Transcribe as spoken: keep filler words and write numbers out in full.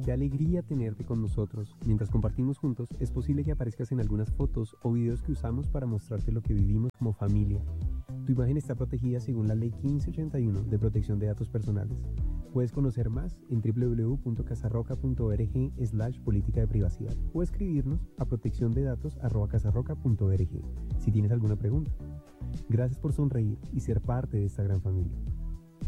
Qué alegría tenerte con nosotros. Mientras compartimos juntos, es posible que aparezcas en algunas fotos o videos que usamos para mostrarte lo que vivimos como familia. Tu imagen está protegida según la Ley quince ochenta y uno de Protección de Datos Personales. Puedes conocer más en w w w punto casarroca punto org slash política de privacidad o escribirnos a protecciondedatos arroba casarroca punto org si tienes alguna pregunta. Gracias por sonreír y ser parte de esta gran familia.